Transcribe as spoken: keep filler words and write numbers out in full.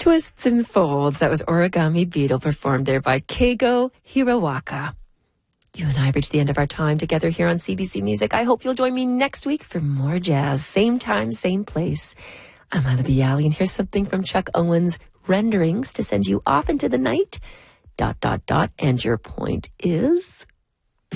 Twists and Folds. That was Origami Beetle, performed there by Keigo Hirawaka. You and I have reached the end of our time together here on C B C Music. I hope you'll join me next week for more jazz. Same time, same place. I'm Ella Bialy, and here's something from Chuck Owen's Renderings to send you off into the night. Dot, dot, dot. And your point is...